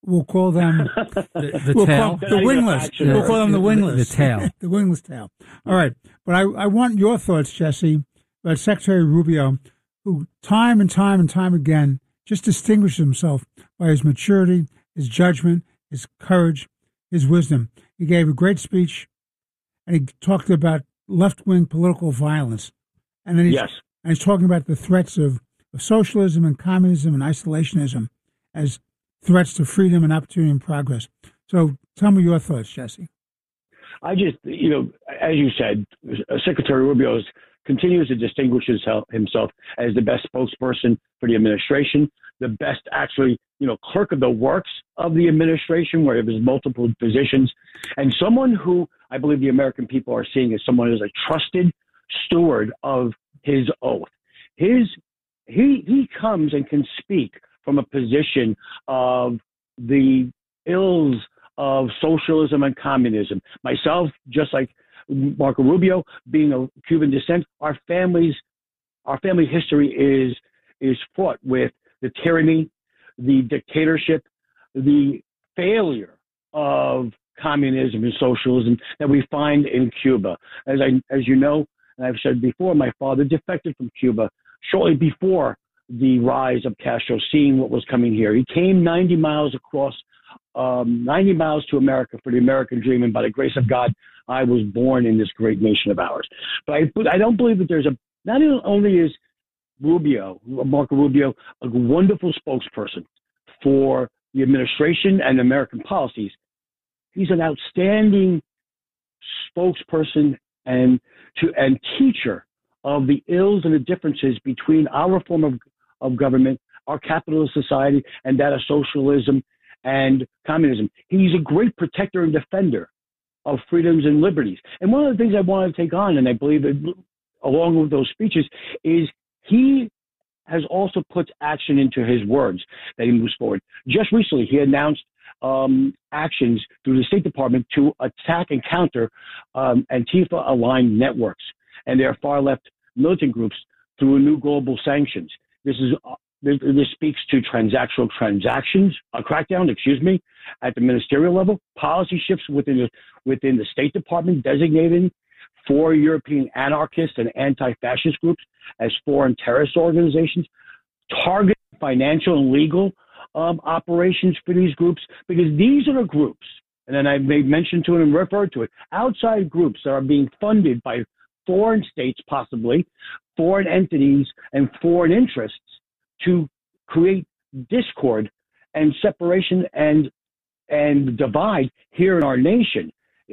We'll call them the tail. The wingless. We'll call them the wingless. The tail. The wingless tail. All right. But I want your thoughts, Jesse, about Secretary Rubio, who time and time again just distinguished himself by his maturity, his judgment, his courage, his wisdom. He gave a great speech, and he talked about left-wing political violence. And then he's talking about the threats of socialism and communism and isolationism as threats to freedom and opportunity and progress. So tell me your thoughts, Jesse. I just, as you said, Secretary Rubio continues to distinguish himself as the best spokesperson for the administration, the best clerk of the works of the administration, where there's multiple positions, and someone who I believe the American people are seeing as someone who is a trusted steward of his oath. He comes and can speak from a position of the ills of socialism and communism. Myself, just like Marco Rubio, being of Cuban descent, our family history is fraught with the tyranny, the dictatorship, the failure of communism and socialism that we find in Cuba. As you know, and I've said before, my father defected from Cuba shortly before the rise of Castro, seeing what was coming here. He came 90 miles to America for the American dream, and by the grace of God, I was born in this great nation of ours. But I don't believe that not only is Marco Rubio, a wonderful spokesperson for the administration and American policies, he's an outstanding spokesperson and teacher of the ills and the differences between our form of government, our capitalist society, and that of socialism and communism. He's a great protector and defender of freedoms and liberties. And one of the things I want to take on, and I believe that along with those speeches, is he has also put action into his words that he moves forward. Just recently, he announced actions through the State Department to attack and counter Antifa-aligned networks and their far-left militant groups through new global sanctions. This speaks to a crackdown, at the ministerial level, policy shifts within the State Department designating 4 European anarchist and anti-fascist groups as foreign terrorist organizations, target financial and legal operations for these groups, because these are the groups, and then I made mention to it and referred to it, outside groups that are being funded by foreign states, possibly, foreign entities and foreign interests to create discord and separation and divide here in our nation.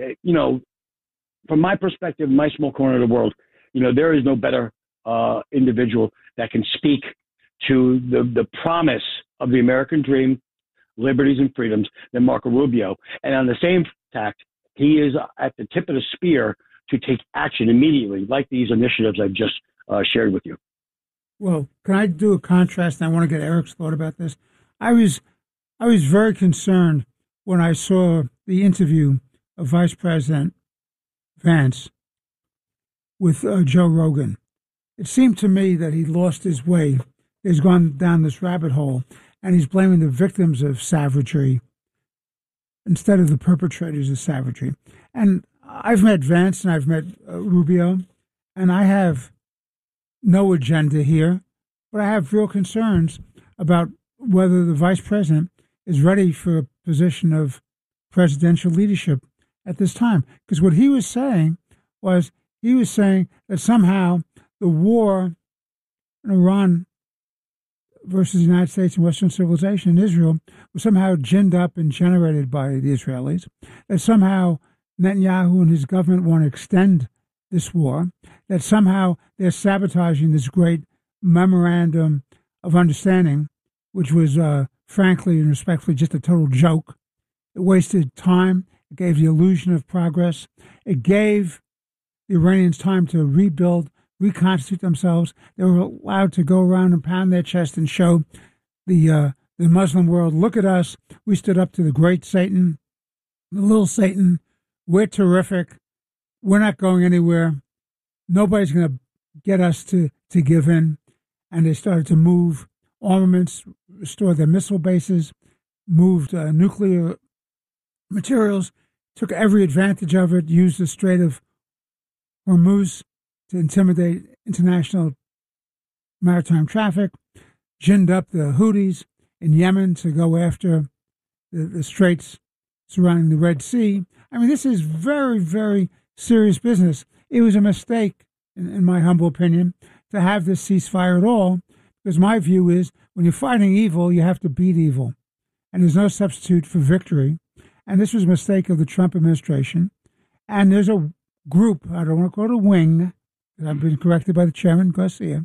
From my perspective, my small corner of the world, there is no better individual that can speak to the promise of the American dream, liberties and freedoms than Marco Rubio. And on the same tact, he is at the tip of the spear to take action immediately, like these initiatives I've just shared with you. Well, can I do a contrast? And I want to get Eric's thought about this. I was very concerned when I saw the interview of Vice President Vance with Joe Rogan. It seemed to me that he lost his way. He's gone down this rabbit hole, and he's blaming the victims of savagery instead of the perpetrators of savagery. And I've met Vance and I've met Rubio, and I have no agenda here, but I have real concerns about whether the vice president is ready for a position of presidential leadership at this time. Because what he was saying that somehow the war in Iran versus the United States and Western civilization in Israel was somehow ginned up and generated by the Israelis, that somehow Netanyahu and his government want to extend this war, that somehow they're sabotaging this great memorandum of understanding, which was, frankly and respectfully, just a total joke. It wasted time. It gave the illusion of progress. It gave the Iranians time to rebuild, reconstitute themselves. They were allowed to go around and pound their chest and show the Muslim world, look at us. We stood up to the great Satan, the little Satan. We're terrific. We're not going anywhere. Nobody's going to get us to give in. And they started to move armaments, restore their missile bases, moved nuclear materials, took every advantage of it, used the Strait of Hormuz to intimidate international maritime traffic, ginned up the Houthis in Yemen to go after the straits surrounding the Red Sea. I mean, this is very, very serious business. It was a mistake, in my humble opinion, to have this ceasefire at all, because my view is when you're fighting evil, you have to beat evil. And there's no substitute for victory. And this was a mistake of the Trump administration. And there's a group, I don't want to call it a wing, I've been corrected by the chairman, Garcia.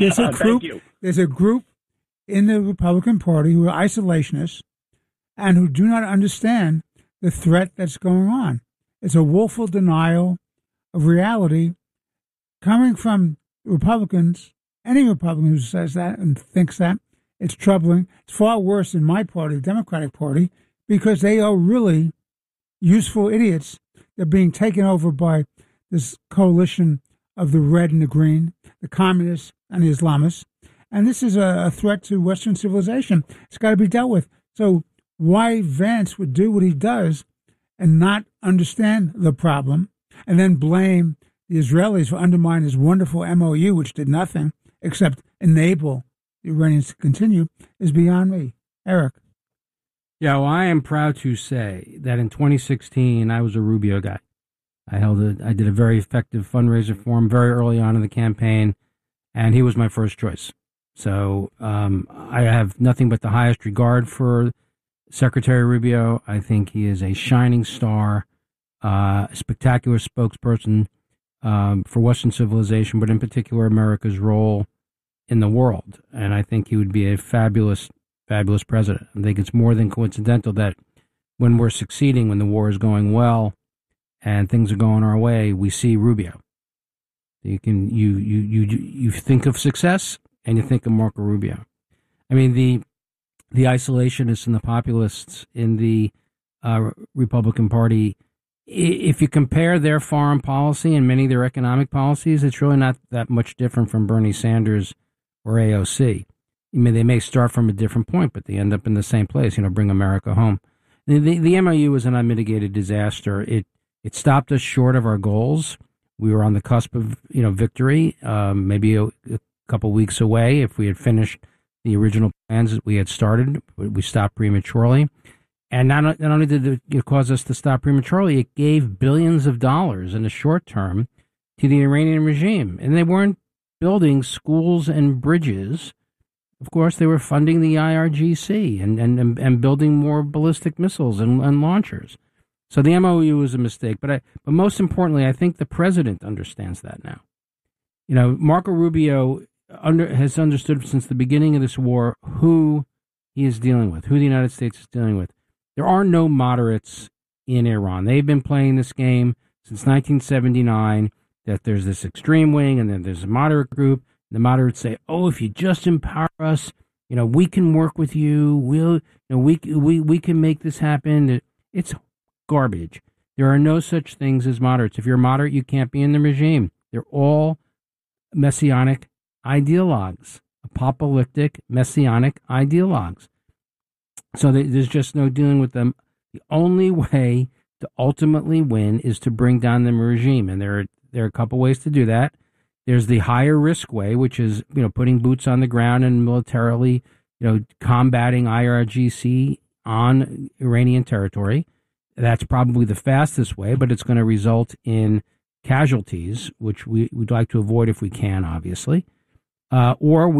There's a group in the Republican Party who are isolationists and who do not understand the threat that's going on. It's a willful denial of reality coming from Republicans. Any Republican who says that and thinks that, it's troubling. It's far worse in my party, the Democratic Party, because they are really useful idiots. They're being taken over by this coalition of the red and the green, the communists and the Islamists. And this is a threat to Western civilization. It's got to be dealt with. So why Vance would do what he does and not understand the problem and then blame the Israelis for undermining his wonderful MOU, which did nothing except enable the Iranians to continue, is beyond me. Eric. Yeah, well, I am proud to say that in 2016, I was a Rubio guy. I did a very effective fundraiser for him very early on in the campaign, and he was my first choice. So I have nothing but the highest regard for Secretary Rubio. I think he is a shining star, a spectacular spokesperson for Western civilization, but in particular America's role in the world. And I think he would be a fabulous, fabulous president. I think it's more than coincidental that when we're succeeding, when the war is going well and things are going our way, we see Rubio. You think of success and you think of Marco Rubio. I mean, the isolationists and the populists in the Republican Party, if you compare their foreign policy and many of their economic policies, it's really not that much different from Bernie Sanders or AOC. I mean, they may start from a different point, but they end up in the same place, bring America home. The MOU was an unmitigated disaster. It stopped us short of our goals. We were on the cusp of, victory, maybe a couple weeks away. If we had finished the original plans that we had started, we stopped prematurely. And not only did it cause us to stop prematurely, it gave billions of dollars in the short term to the Iranian regime. And they weren't building schools and bridges. Of course, they were funding the IRGC and building more ballistic missiles and launchers. So the MOU was a mistake. But most importantly, I think the president understands that now. Marco Rubio has understood since the beginning of this war who he is dealing with, who the United States is dealing with. There are no moderates in Iran. They've been playing this game since 1979, that there's this extreme wing and then there's a moderate group. The moderates say, "Oh, if you just empower us, we can work with you. We can make this happen." It's garbage. There are no such things as moderates. If you're moderate, you can't be in the regime. They're all messianic ideologues, apocalyptic messianic ideologues. So there's just no dealing with them. The only way to ultimately win is to bring down the regime, and there are a couple ways to do that. There's the higher risk way, which is putting boots on the ground and militarily combating IRGC on Iranian territory. That's probably the fastest way, but it's going to result in casualties, which we'd like to avoid if we can, obviously. Or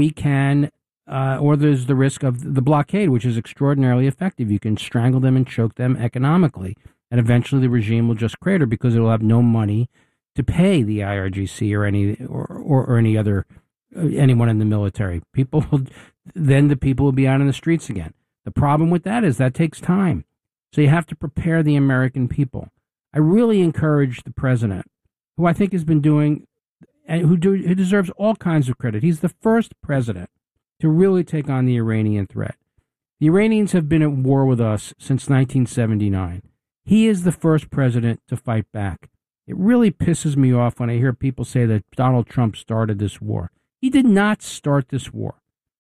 there's the risk of the blockade, which is extraordinarily effective. You can strangle them and choke them economically, and eventually the regime will just crater because it will have no money to pay the IRGC or any other anyone in the military. Then the people will be out in the streets again. The problem with that is that takes time. So you have to prepare the American people. I really encourage the president, who I think has been doing, and who deserves all kinds of credit. He's the first president to really take on the Iranian threat. The Iranians have been at war with us since 1979. He is the first president to fight back. It really pisses me off when I hear people say that Donald Trump started this war. He did not start this war.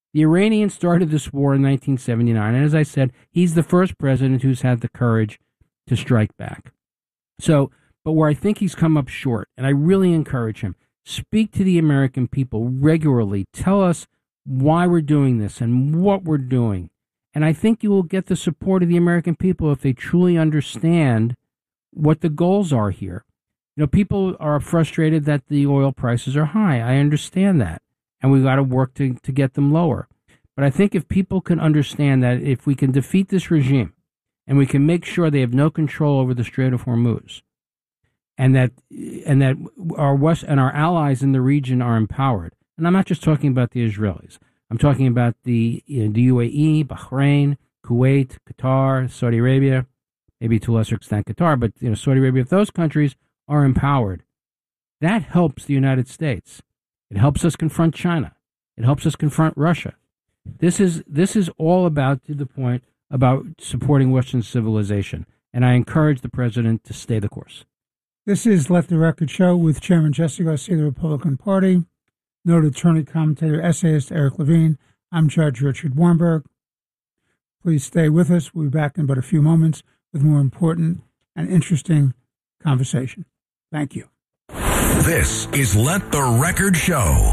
The Iranians started this war in 1979, and as I said, he's the first president who's had the courage to strike back. So, but where I think he's come up short, and I really encourage him, speak to the American people regularly. Tell us why we're doing this and what we're doing. And I think you will get the support of the American people if they truly understand what the goals are here. You know, people are frustrated that the oil prices are high. I understand that. And we've got to work to get them lower. But I think if people can understand that if we can defeat this regime and we can make sure they have no control over the Strait of Hormuz, and that our allies in the region are empowered. And I'm not just talking about the Israelis. I'm talking about the UAE, Bahrain, Kuwait, Qatar, Saudi Arabia, maybe to a lesser extent Qatar, but Saudi Arabia. If those countries are empowered, that helps the United States. It helps us confront China. It helps us confront Russia. This is all about, to the point, about supporting Western civilization. And I encourage the president to stay the course. This is Let the Record Show with Chairman Jesse Garcia of the Republican Party, noted attorney, commentator, essayist Eric Levine. I'm Judge Richard Weinberg. Please stay with us. We'll be back in but a few moments with more important and interesting conversation. Thank you. This is Let the Record Show.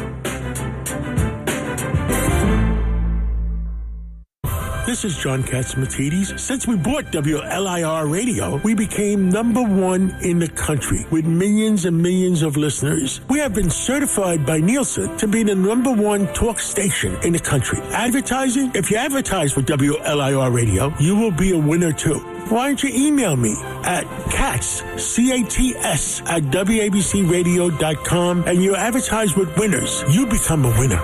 This is John Catsimatidis. Since we bought WLIR Radio, we became #1 in the country with millions and millions of listeners. We have been certified by Nielsen to be the #1 talk station in the country. Advertising? If you advertise with WLIR Radio, you will be a winner too. Why don't you email me at Cats, C-A-T-S, at WABCRadio.com, and you advertise with winners. You become a winner.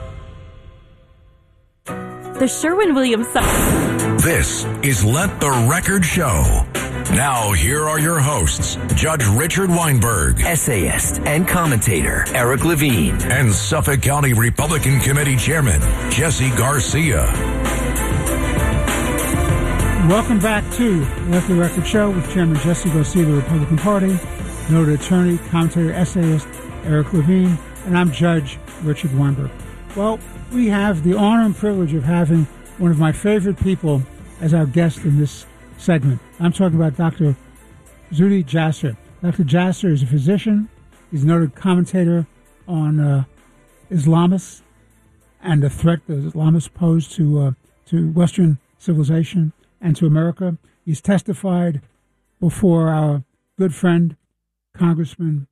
The Sherwin-Williams. This is Let the Record Show. Now, here are your hosts, Judge Richard Weinberg, essayist and commentator Eric Levine, and Suffolk County Republican Committee Chairman Jesse Garcia. Welcome back to Let the Record Show with Chairman Jesse Garcia of the Republican Party, noted attorney, commentator, essayist Eric Levine, and I'm Judge Richard Weinberg. Well, we have the honor and privilege of having one of my favorite people as our guest in this segment. I'm talking about Dr. Zuhdi Jasser. Dr. Jasser is a physician. He's a noted commentator on Islamists and the threat that Islamists pose to Western civilization and to America. He's testified before our good friend, Congressman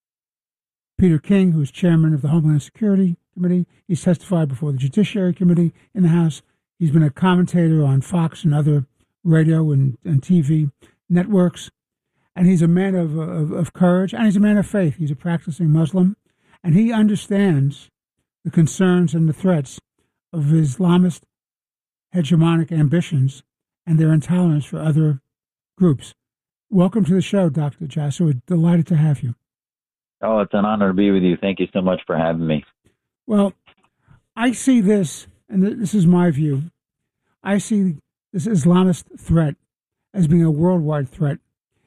Peter King, who is chairman of the Homeland Security Committee. He's testified before the Judiciary Committee in the House. He's been a commentator on Fox and other radio and TV networks. And he's a man of courage, and he's a man of faith. He's a practicing Muslim, and he understands the concerns and the threats of Islamist hegemonic ambitions and their intolerance for other groups. Welcome to the show, Dr. Jasser. We're delighted to have you. Oh, it's an honor to be with you. Thank you so much for having me. Well, I see this, and this is my view, I see this Islamist threat as being a worldwide threat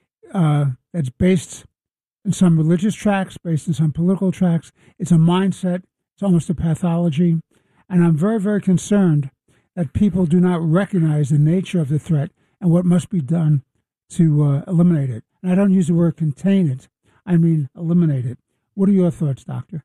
that's based in some religious tracks, based in some political tracks. It's a mindset. It's almost a pathology. And I'm very, very concerned that people do not recognize the nature of the threat and what must be done to eliminate it. And I don't use the word contain it. I mean eliminate it. What are your thoughts, Doctor?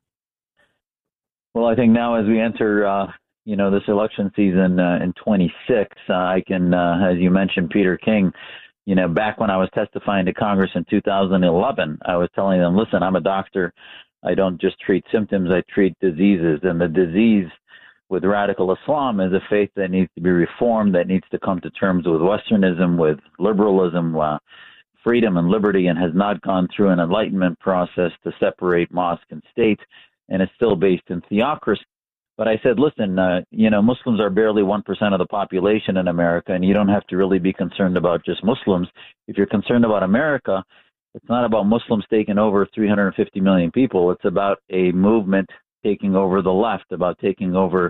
Well, I think now as we enter, this election season in 26, I can, as you mentioned, Peter King, back when I was testifying to Congress in 2011, I was telling them, listen, I'm a doctor. I don't just treat symptoms, I treat diseases. And the disease with radical Islam is a faith that needs to be reformed, that needs to come to terms with Westernism, with liberalism, freedom and liberty, and has not gone through an enlightenment process to separate mosque and state, and is still based in theocracy. But I said, listen, Muslims are barely 1% of the population in America, and you don't have to really be concerned about just Muslims. If you're concerned about America, it's not about Muslims taking over 350 million people. It's about a movement taking over the left, about taking over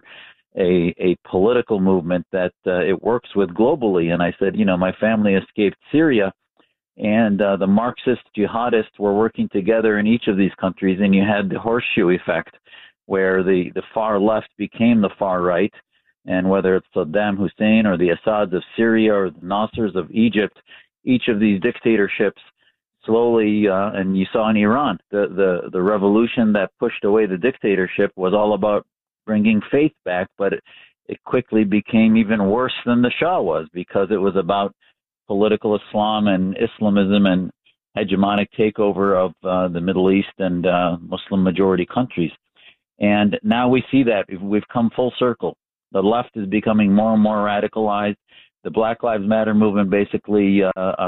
a political movement that it works with globally. And I said, my family escaped Syria, and the Marxist jihadists were working together in each of these countries, and you had the horseshoe effect. where the far left became the far right. And whether it's Saddam Hussein or the Assads of Syria or the Nassers of Egypt, each of these dictatorships slowly, and you saw in Iran, the revolution that pushed away the dictatorship was all about bringing faith back, but it quickly became even worse than the Shah was, because it was about political Islam and Islamism and hegemonic takeover of the Middle East and Muslim majority countries. And now we see that we've come full circle. The left is becoming more and more radicalized. The Black Lives Matter movement basically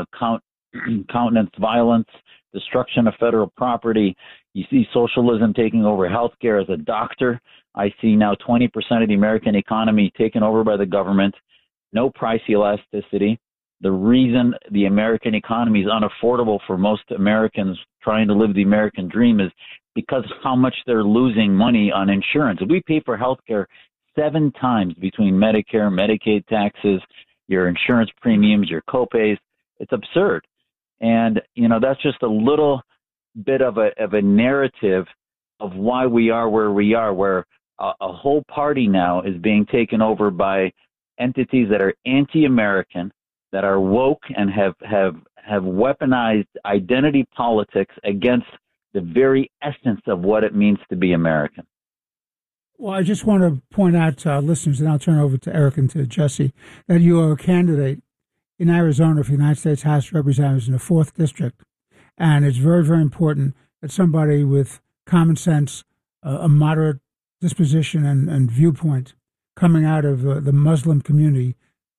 countenance violence, destruction of federal property. You see socialism taking over healthcare. As a doctor, I see now 20% of the American economy taken over by the government, no price elasticity. The reason the American economy is unaffordable for most Americans trying to live the American dream is because of how much they're losing money on insurance. We pay for healthcare 7 times between Medicare, Medicaid taxes, your insurance premiums, your copays. It's absurd. And, that's just a little bit of a narrative of why we are where we are, where a whole party now is being taken over by entities that are anti-American, that are woke and have weaponized identity politics against the very essence of what it means to be American. Well, I just want to point out to our listeners, and I'll turn over to Eric and to Jesse, that you are a candidate in Arizona for the United States House of Representatives in the 4th District. And it's very, very important that somebody with common sense, a moderate disposition and viewpoint coming out of the Muslim community,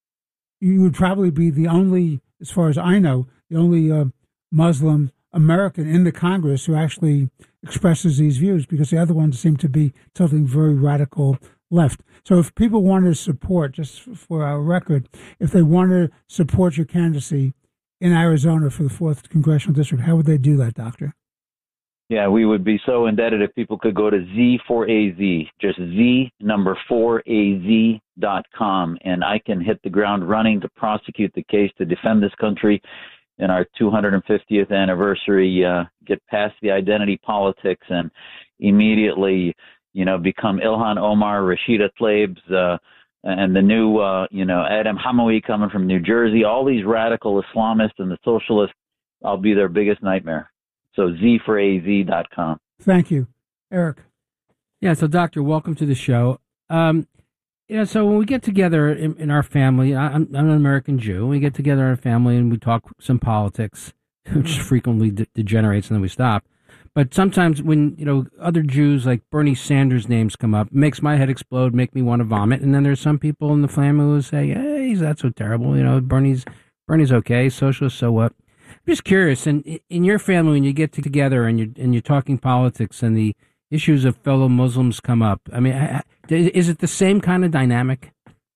you would probably be the only, as far as I know, the only Muslim American in the Congress who actually expresses these views, because the other ones seem to be tilting very radical left. So if people want to support, just for our record, if they want to support your candidacy in Arizona for the 4th Congressional District, how would they do that, Doctor? Yeah, we would be so indebted if people could go to Z4AZ, just Z4AZ.com, and I can hit the ground running to prosecute the case, to defend this country in our 250th anniversary, get past the identity politics and immediately, become Ilhan Omar, Rashida Tlaib's, and the new, Adam Hamawi coming from New Jersey, all these radical Islamists and the socialists. I'll be their biggest nightmare. So Z4AZ.com. Thank you. Eric. Yeah, so Doctor, welcome to the show. So when we get together in our family, I'm an American Jew. We get together in our family and we talk some politics, which frequently degenerates, and then we stop. But sometimes when, other Jews like Bernie Sanders names come up, it makes my head explode, make me want to vomit. And then there's some people in the family who say, hey, he's not so terrible. Bernie's okay. Socialist, so what? I'm just curious. And in your family, when you get together and you're talking politics and the issues of fellow Muslims come up, I mean, is it the same kind of dynamic?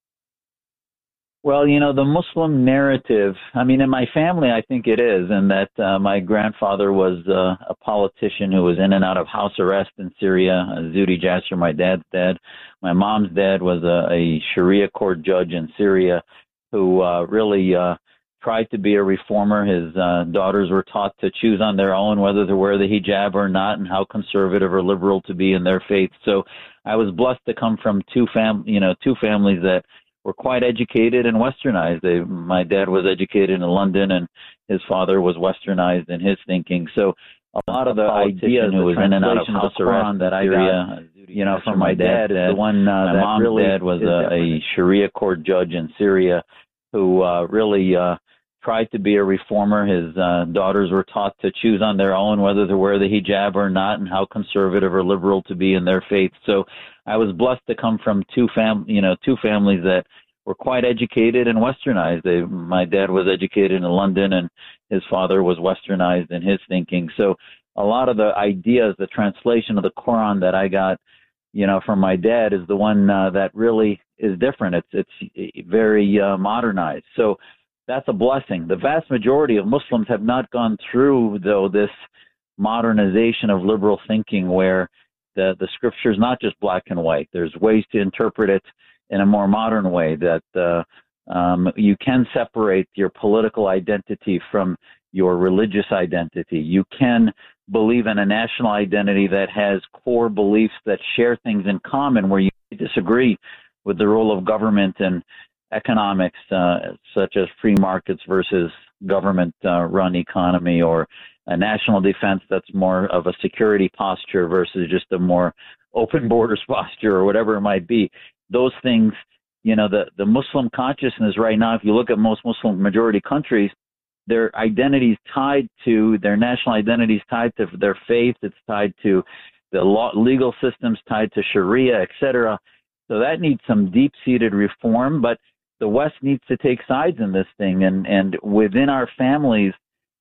Well, the Muslim narrative, in my family, I think it is, and that my grandfather was a politician who was in and out of house arrest in Syria, Zuhdi Jasser, my dad's dad. My mom's dad was a Sharia court judge in Syria who really tried to be a reformer. His daughters were taught to choose on their own whether to wear the hijab or not, and how conservative or liberal to be in their faith. So I was blessed to come from two families that were quite educated and westernized. My dad was educated in London, and his father was westernized in his thinking. So a lot of the ideas who was in and out of house arrest that I got, from my dad, the one my mom's really dad was a Sharia court judge in Syria who really tried to be a reformer. His daughters were taught to choose on their own whether to wear the hijab or not, and how conservative or liberal to be in their faith. So I was blessed to come from two families that were quite educated and westernized. My dad was educated in London, and his father was westernized in his thinking. So a lot of the ideas, the translation of the Quran that I got, from my dad, is the one that really is different. It's very modernized. So that's a blessing. The vast majority of Muslims have not gone through, though, this modernization of liberal thinking where the scripture is not just black and white. There's ways to interpret it in a more modern way, that you can separate your political identity from your religious identity. You can believe in a national identity that has core beliefs that share things in common, where you disagree with the role of government and economics, such as free markets versus government-run economy, or a national defense that's more of a security posture versus just a more open borders posture, or whatever it might be. Those things, the Muslim consciousness right now, if you look at most Muslim majority countries, their identities tied to their national identities, tied to their faith. It's tied to the legal systems, tied to Sharia, etc. So that needs some deep-seated reform, but the West needs to take sides in this thing. And within our families,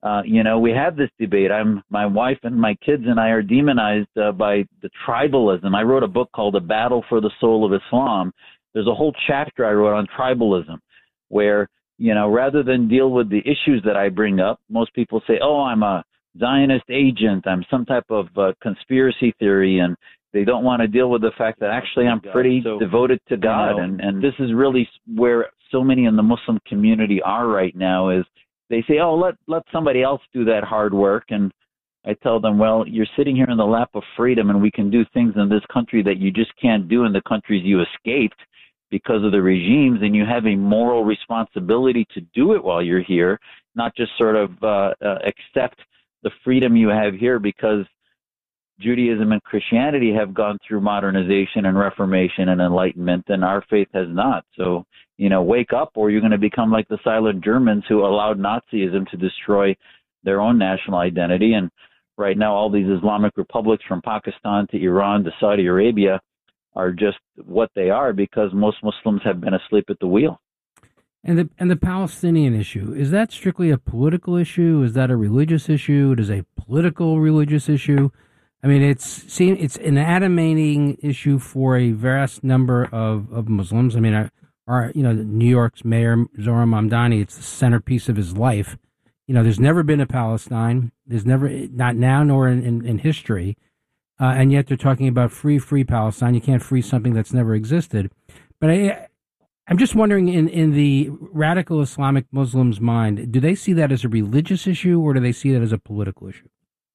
we have this debate. My wife and my kids and I are demonized by the tribalism. I wrote a book called A Battle for the Soul of Islam. There's a whole chapter I wrote on tribalism, where rather than deal with the issues that I bring up, most people say, oh, I'm a Zionist agent, I'm some type of conspiracy theory, and they don't want to deal with the fact that actually I'm pretty devoted to God. And this is really where so many in the Muslim community are right now, is they say, oh, let somebody else do that hard work. And I tell them, well, you're sitting here in the lap of freedom, and we can do things in this country that you just can't do in the countries you escaped because of the regimes, and you have a moral responsibility to do it while you're here, not just sort of accept the freedom you have here because Judaism and Christianity have gone through modernization and reformation and enlightenment, and our faith has not. So, wake up, or you're going to become like the silent Germans who allowed Nazism to destroy their own national identity. And right now, all these Islamic republics, from Pakistan to Iran to Saudi Arabia, are just what they are because most Muslims have been asleep at the wheel. And the Palestinian issue, is that strictly a political issue? Is that a religious issue? It is a political religious issue? I mean, it's an animating issue for a vast number of Muslims. I mean, New York's mayor, Zohran Mamdani, it's the centerpiece of his life. There's never been a Palestine. There's never, not now nor in history. And yet they're talking about free Palestine. You can't free something that's never existed. But I'm just wondering, in the radical Islamic Muslims' mind, do they see that as a religious issue, or do they see that as a political issue?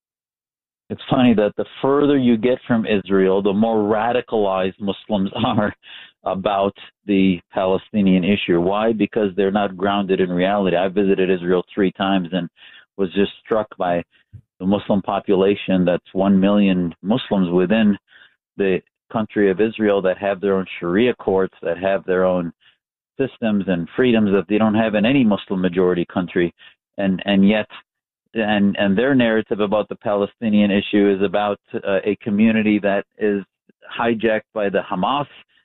It's funny that the further you get from Israel, the more radicalized Muslims are about the Palestinian issue. Why? Because they're not grounded in reality. I visited Israel 3 times and was just struck by the Muslim population. That's 1 million Muslims within the country of Israel that have their own Sharia courts, that have their own systems and freedoms that they don't have in any Muslim majority country. And yet their narrative about the Palestinian issue is about a community that is hijacked by the Hamas,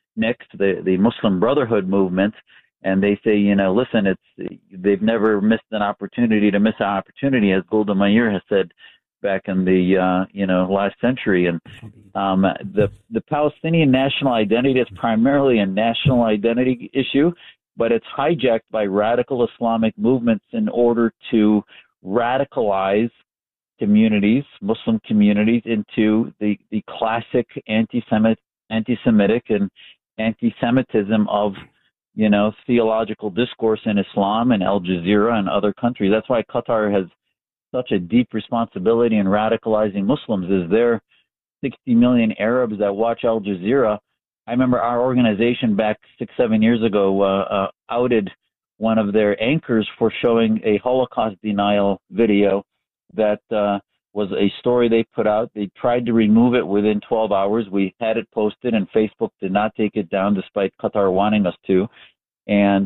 the Muslim Brotherhood movement. And they say, listen, they've never missed an opportunity to miss an opportunity, as Golda Meir has said back in the last century. And the Palestinian national identity is primarily a national identity issue, but it's hijacked by radical Islamic movements in order to radicalize communities, Muslim communities, into the classic anti-Semitic and anti-Semitism of theological discourse in Islam and Al Jazeera and other countries. That's why Qatar has such a deep responsibility in radicalizing Muslims. Is there 60 million Arabs that watch Al Jazeera? I remember our organization back 6-7 years ago outed one of their anchors for showing a Holocaust denial video that was a story they put out. They tried to remove it within 12 hours. We had it posted, and Facebook did not take it down despite Qatar wanting us to, and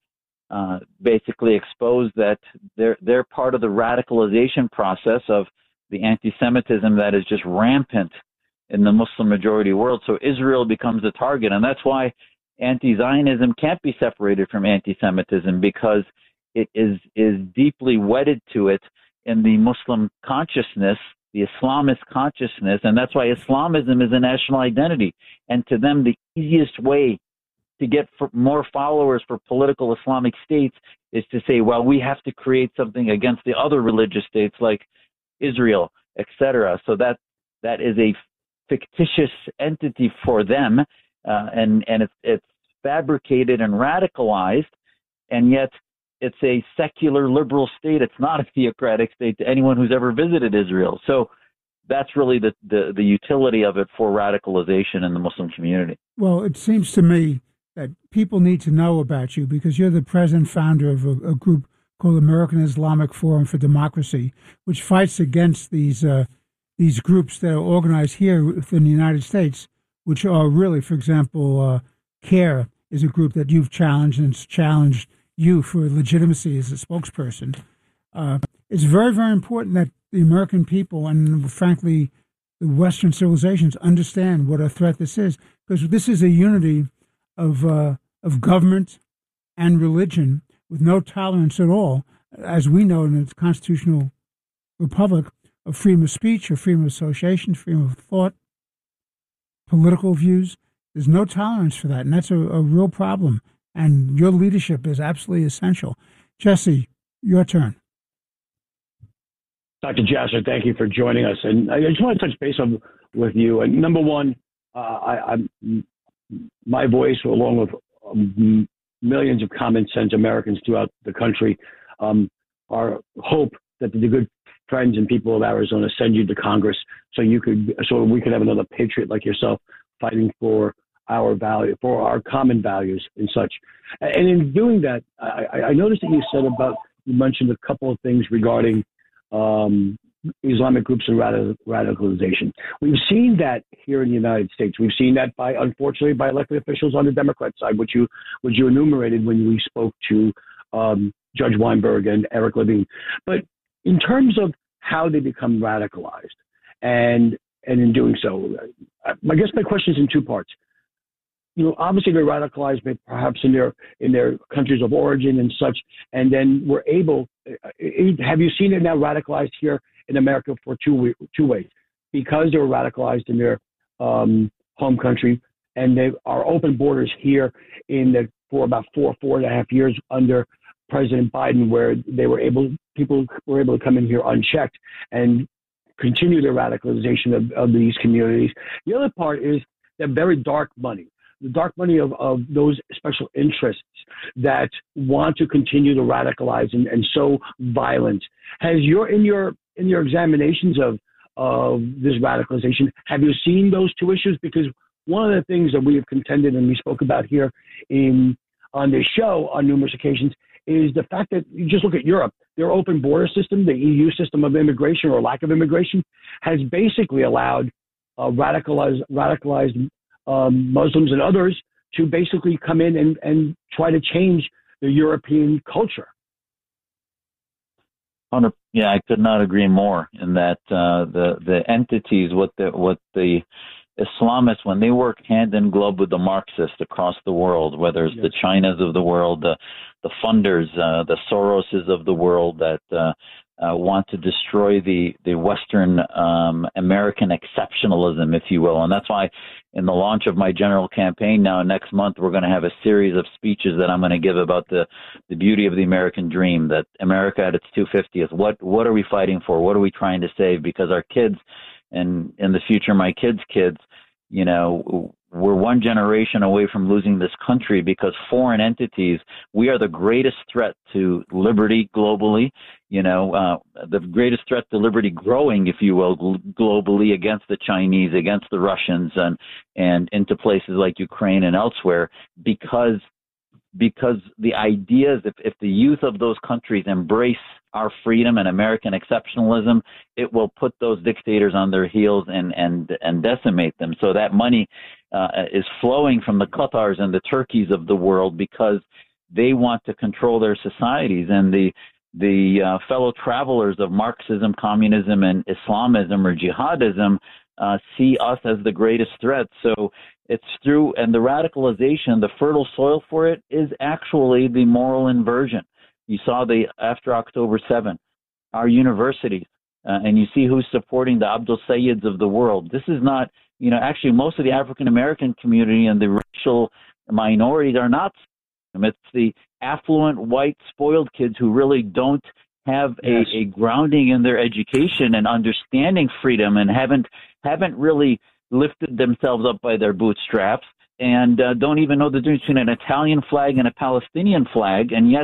basically exposed that they're part of the radicalization process of the anti-Semitism that is just rampant in the Muslim majority world. So Israel becomes a target, and that's why anti-Zionism can't be separated from anti-Semitism, because it is deeply wedded to it in the Muslim consciousness, the Islamist consciousness, and that's why Islamism is a national identity. And to them, the easiest way to get more followers for political Islamic states is to say, well, we have to create something against the other religious states like Israel, etc. So that is a fictitious entity for them, and it's fabricated and radicalized, and yet it's a secular liberal state. It's not a theocratic state to anyone who's ever visited Israel. So that's really the utility of it for radicalization in the Muslim community. Well, it seems to me that people need to know about you because you're the president founder of a group called American Islamic Forum for Democracy, which fights against these groups that are organized here within the United States, which are really, for example, CARE is a group that you've challenged and it's challenged you for legitimacy as a spokesperson. It's very, very important that the American people and, frankly, the Western civilizations understand what a threat this is, because this is a unity of government and religion with no tolerance at all, as we know in a constitutional republic, of freedom of speech or freedom of association, freedom of thought, political views. There's no tolerance for that, and that's a real problem. And your leadership is absolutely essential. Jesse, your turn. Dr. Jasser, thank you for joining us. And I just want to touch base with you. And number one, my voice, along with millions of common sense Americans throughout the country, our hope that the good friends and people of Arizona send you to Congress so we could have another patriot like yourself fighting for our value, for our common values and such. And in doing that, I noticed that you mentioned a couple of things regarding Islamic groups and radicalization. We've seen that here in the United States. We've seen that unfortunately by elected officials on the Democrat side, which you enumerated when we spoke to Judge Weinberg and Eric Levine. But in terms of how they become radicalized, and in doing so, I guess my question is in two parts. Obviously they're radicalized, perhaps in their countries of origin and such, and then we're able. Have you seen it now radicalized here in America for two ways? Because they were radicalized in their home country, and they are open borders here for about 4.5 years under President Biden, where people were able to come in here unchecked and continue their radicalization of these communities. The other part is that very dark money. The dark money of those special interests that want to continue to radicalize and sow violence. In your examinations of this radicalization, have you seen those two issues? Because one of the things that we have contended and we spoke about here on this show on numerous occasions is the fact that you just look at Europe. Their open border system, the EU system of immigration or lack of immigration, has basically allowed radicalized Muslims and others to basically come in and try to change the European culture. Yeah, I could not agree more in that the entities, what the Islamists, when they work hand in glove with the Marxists across the world, whether it's the Chinas of the world, the funders, the Soroses of the world that want to destroy the Western American exceptionalism, if you will. And that's why in the launch of my general campaign now next month, we're going to have a series of speeches that I'm going to give about the beauty of the American dream, that America at its 250th. What are we fighting for? What are we trying to save? Because our kids, and in the future my kids' kids, we're one generation away from losing this country because foreign entities, we are the greatest threat to liberty globally, the greatest threat to liberty growing, if you will, globally against the Chinese, against the Russians, and into places like Ukraine and elsewhere, because the ideas, if the youth of those countries embrace our freedom and American exceptionalism, it will put those dictators on their heels and decimate them. So that money is flowing from the Qatars and the Turkeys of the world because they want to control their societies. And the fellow travelers of Marxism, communism, and Islamism or jihadism see us as the greatest threat. So it's through, and the radicalization, the fertile soil for it is actually the moral inversion. You saw after October 7, our universities, and you see who's supporting the Abdul Sayyids of the world. This is not, actually most of the African-American community and the racial minorities are not. It's the affluent, white, spoiled kids who really don't have a grounding in their education and understanding freedom and haven't really lifted themselves up by their bootstraps and don't even know the difference between an Italian flag and a Palestinian flag, and yet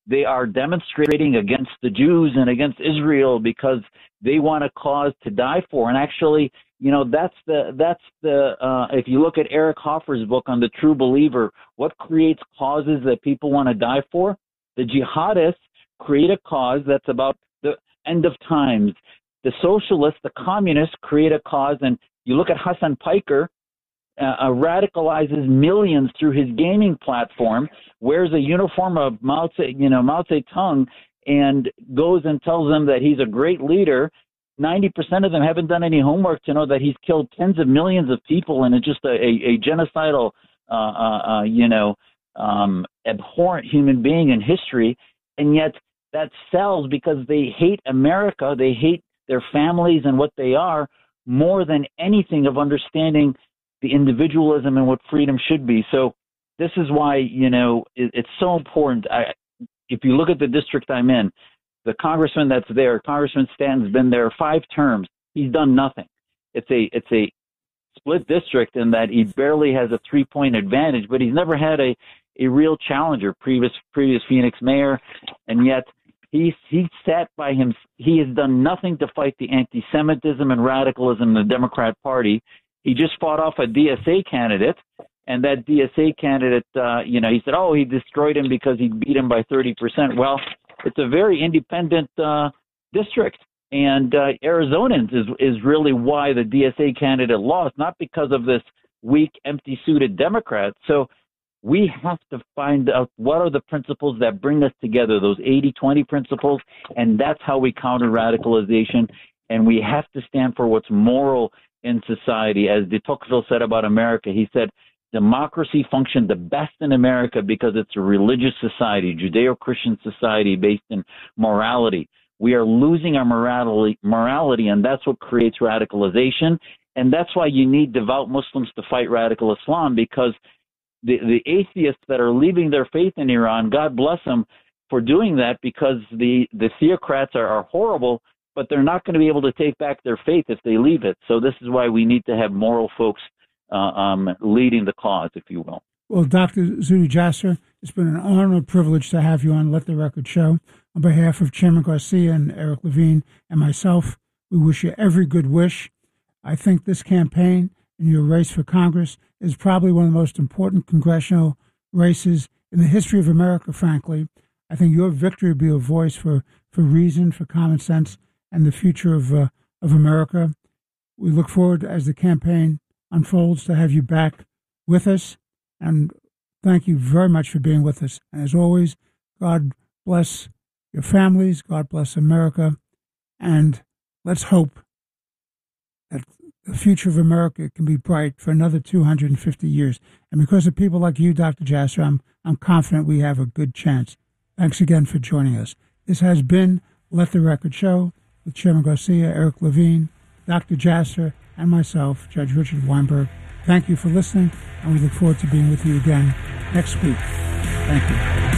they are demonstrating against the Jews and against Israel because they want a cause to die for. And actually, that's the if you look at Eric Hoffer's book on the True Believer, what creates causes that people want to die for? The jihadists create a cause that's about the end of times. The socialists, the communists create a cause, and you look at Hassan Piker, radicalizes millions through his gaming platform, wears a uniform of Mao Zedong, and goes and tells them that he's a great leader. 90% of them haven't done any homework to know that he's killed tens of millions of people and is just a genocidal, abhorrent human being in history. And yet that sells because they hate America. They hate their families and what they are more than anything of understanding the individualism and what freedom should be. So this is why, it's so important. If you look at the district I'm in, the congressman that's there, Congressman Stanton's been there 5 terms. He's done nothing. It's a split district in that he barely has a 3-point advantage, but he's never had a real challenger, previous Phoenix mayor, and yet he sat by him. He has done nothing to fight the anti-Semitism and radicalism in the Democrat Party. He just fought off a DSA candidate, and that DSA candidate, he said, he destroyed him because he beat him by 30%. Well, it's a very independent district, and Arizonans is really why the DSA candidate lost, not because of this weak, empty-suited Democrat. So we have to find out what are the principles that bring us together, those 80-20 principles, and that's how we counter radicalization. And we have to stand for what's moral in society. As de Tocqueville said about America, he said, democracy functioned the best in America because it's a religious society, Judeo-Christian society based in morality. We are losing our morality, and that's what creates radicalization. And that's why you need devout Muslims to fight radical Islam, because the atheists that are leaving their faith in Iran, God bless them for doing that, because the theocrats are horrible, but they're not going to be able to take back their faith if they leave it. So this is why we need to have moral folks leading the cause, if you will. Well, Dr. Zuhdi Jasser, it's been an honor and privilege to have you on Let the Record Show. On behalf of Chairman Garcia and Eric Levine and myself, we wish you every good wish. I think this campaign and your race for Congress is probably one of the most important congressional races in the history of America, frankly. I think your victory will be a voice for reason, for common sense, and the future of America. We look forward, as the campaign unfolds, to have you back with us. And thank you very much for being with us. And as always, God bless your families. God bless America. And let's hope that the future of America can be bright for another 250 years. And because of people like you, Dr. Jasser, I'm confident we have a good chance. Thanks again for joining us. This has been Let the Record Show with Chairman Garcia, Eric Levine, Dr. Jasser, and myself, Judge Richard Weinberg. Thank you for listening, and we look forward to being with you again next week. Thank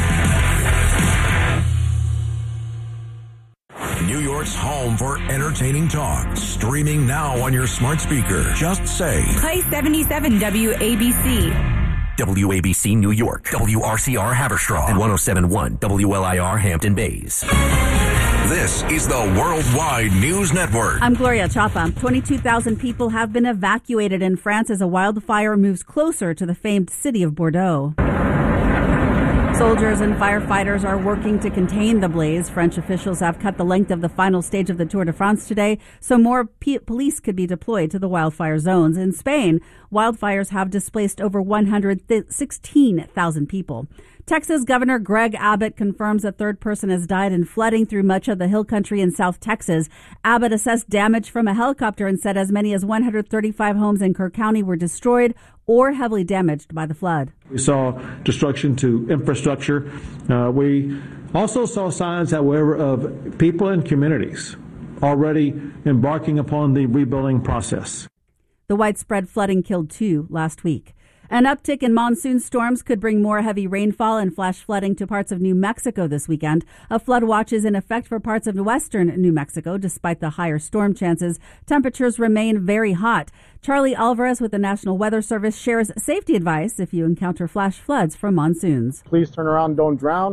you. New York's home for entertaining talk. Streaming now on your smart speaker. Just say, play 77 WABC. WABC New York, WRCR Haverstraw, and 107.1 WLIR Hampton Bays. This is the Worldwide News Network. I'm Gloria Chapa. 22,000 people have been evacuated in France as a wildfire moves closer to the famed city of Bordeaux. Soldiers and firefighters are working to contain the blaze. French officials have cut the length of the final stage of the Tour de France today, so more police could be deployed to the wildfire zones. In Spain, wildfires have displaced over 116,000 people. Texas Governor Greg Abbott confirms a third person has died in flooding through much of the hill country in South Texas. Abbott assessed damage from a helicopter and said as many as 135 homes in Kerr County were destroyed or heavily damaged by the flood. We saw destruction to infrastructure. We also saw signs, however, of people and communities already embarking upon the rebuilding process. The widespread flooding killed 2 last week. An uptick in monsoon storms could bring more heavy rainfall and flash flooding to parts of New Mexico this weekend. A flood watch is in effect for parts of western New Mexico. Despite the higher storm chances, temperatures remain very hot. Charlie Alvarez with the National Weather Service shares safety advice if you encounter flash floods from monsoons. Please turn around, don't drown.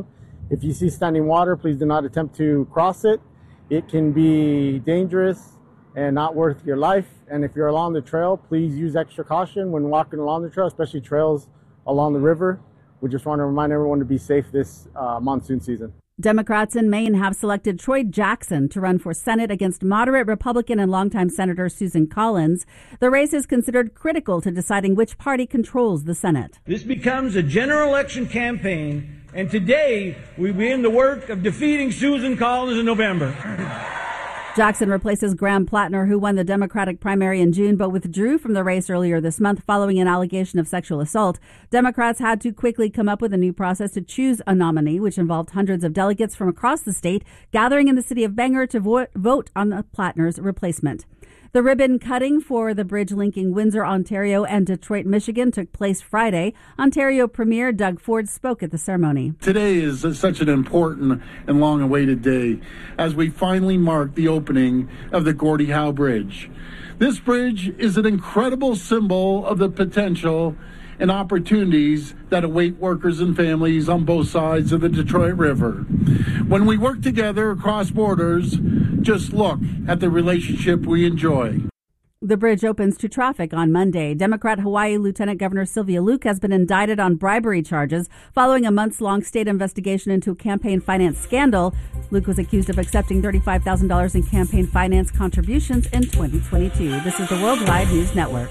If you see standing water, please do not attempt to cross it. It can be dangerous and not worth your life. And if you're along the trail, please use extra caution when walking along the trail, especially trails along the river. We just want to remind everyone to be safe this monsoon season. Democrats in Maine have selected Troy Jackson to run for Senate against moderate Republican and longtime Senator Susan Collins. The race is considered critical to deciding which party controls the Senate. This becomes a general election campaign, and today we begin the work of defeating Susan Collins in November. Jackson replaces Graham Plattner, who won the Democratic primary in June but withdrew from the race earlier this month following an allegation of sexual assault. Democrats had to quickly come up with a new process to choose a nominee, which involved hundreds of delegates from across the state gathering in the city of Bangor to vote on the Plattner's replacement. The ribbon cutting for the bridge linking Windsor, Ontario and Detroit, Michigan took place Friday. Ontario Premier Doug Ford spoke at the ceremony. Today is such an important and long-awaited day as we finally mark the opening of the Gordie Howe Bridge. This bridge is an incredible symbol of the potential and opportunities that await workers and families on both sides of the Detroit River. When we work together across borders, just look at the relationship we enjoy. The bridge opens to traffic on Monday. Democrat Hawaii Lieutenant Governor Sylvia Luke has been indicted on bribery charges following a months-long state investigation into a campaign finance scandal. Luke was accused of accepting $35,000 in campaign finance contributions in 2022. This is the Worldwide News Network.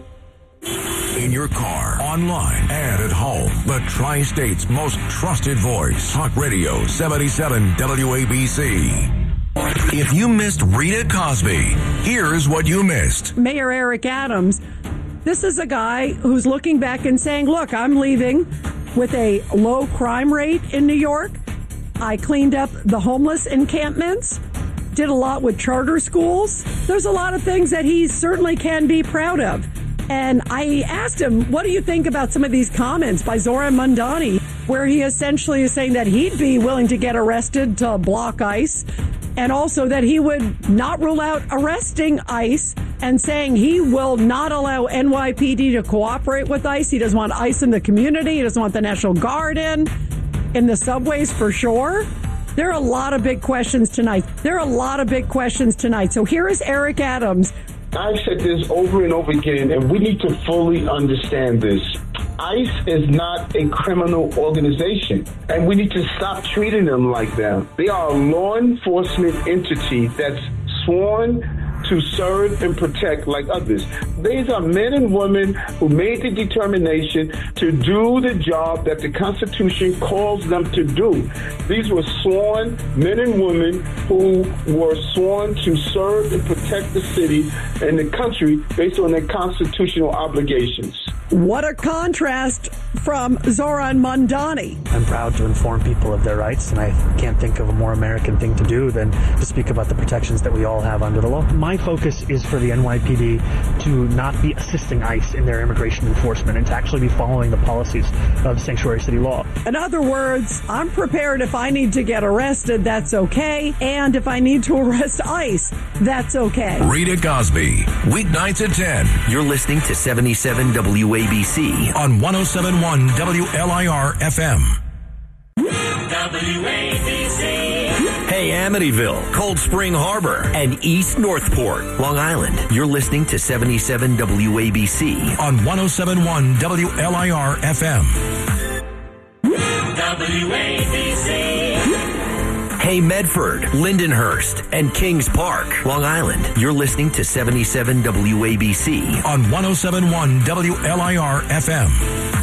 In your car, online, and at home. The Tri-State's most trusted voice. Talk Radio 77 WABC. If you missed Rita Cosby, here's what you missed. Mayor Eric Adams, this is a guy who's looking back and saying, look, I'm leaving with a low crime rate in New York. I cleaned up the homeless encampments, did a lot with charter schools. There's a lot of things that he certainly can be proud of. And I asked him, what do you think about some of these comments by Zoran Mondani, where he essentially is saying that he'd be willing to get arrested to block ICE, and also that he would not rule out arresting ICE, and saying he will not allow NYPD to cooperate with ICE. He doesn't want ICE in the community. He doesn't want the National Guard in the subways for sure. There are a lot of big questions tonight. So here is Eric Adams. I've said this over and over again, and we need to fully understand this. ICE is not a criminal organization, and we need to stop treating them like that. They are a law enforcement entity that's sworn to serve and protect like others. These are men and women who made the determination to do the job that the Constitution calls them to do. These were sworn men and women who were sworn to serve and protect the city and the country based on their constitutional obligations. What a contrast from Zoran Mondani. I'm proud to inform people of their rights, and I can't think of a more American thing to do than to speak about the protections that we all have under the law. My focus is for the NYPD to not be assisting ICE in their immigration enforcement and to actually be following the policies of Sanctuary City law. In other words, I'm prepared if I need to get arrested, that's okay. And if I need to arrest ICE, that's okay. Rita Cosby, weeknights at 10. You're listening to 77 WABC on 107.1 WLIR FM. WABC. Hey, Amityville, Cold Spring Harbor, and East Northport, Long Island. You're listening to 77 WABC on 107.1 WLIR FM. WABC. Hey, Medford, Lindenhurst, and Kings Park, Long Island. You're listening to 77 WABC on 107.1 WLIR FM.